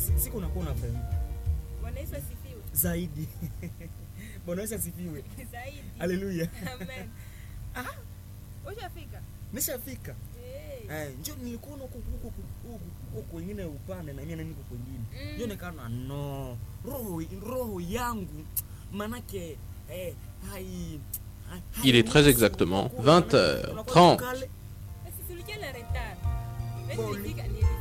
siku unakuwa na vrema. Bwana Yesu asifiwe. Zaidi. Bwana Yesu asifiwe. Zaidi. Haleluya. Amen. Ushafika? Nishafika. Njoo nilikuwa huko wengine upande na mimi niko kwingine. Njoo nikaona no. Roho yangu manake hai. Il est très exactement 20h30.